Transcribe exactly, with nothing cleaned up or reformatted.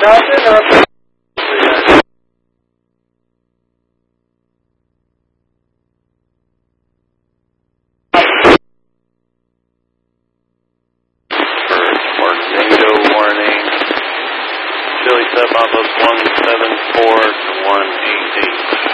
Nothing, nothing. Tornado warning. Chili sub outpost one seven four to one eight eight.